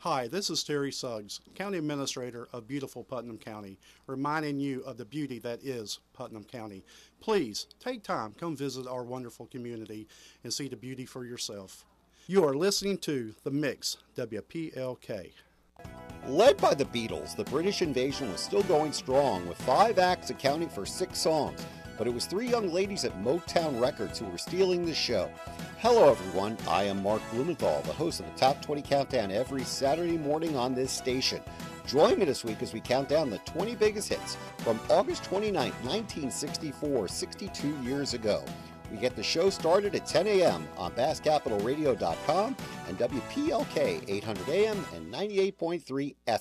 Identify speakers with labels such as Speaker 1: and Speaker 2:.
Speaker 1: Hi, this is Terry Suggs, County Administrator of beautiful Putnam County, reminding you of the beauty that is Putnam County. Please take time, come visit our wonderful community and see the beauty for yourself. You are listening to The Mix, WPLK.
Speaker 2: Led by the Beatles, the British invasion was still going strong, with 5 acts accounting for 6 songs. But it was 3 young ladies at Motown Records who were stealing the show. Hello everyone, I am Mark Blumenthal, the host of the Top 20 Countdown every Saturday morning on this station. Join me this week as we count down the 20 biggest hits from August 29, 1964, 62 years ago. We get the show started at 10 a.m. on BassCapitalRadio.com and WPLK 800 AM and 98.3 FM.